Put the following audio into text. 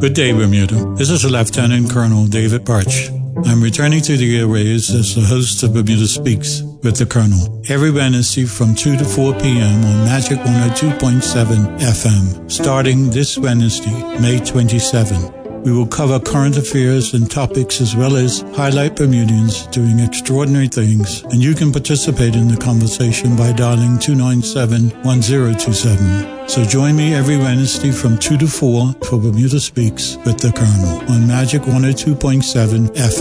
Good day, Bermuda. This is Lieutenant Colonel David Birch. I'm returning to the airwaves as the host of Bermuda Speaks with the Colonel. Every Wednesday from 2 to 4 p.m. on Magic 102.7 FM, starting this Wednesday, May 27. We will cover current affairs and topics as well as highlight Bermudians doing extraordinary things, and you can participate in the conversation by dialing 297-1027. So join me every Wednesday from 2 to 4 for Bermuda Speaks with the Colonel on Magic 102.7 FM.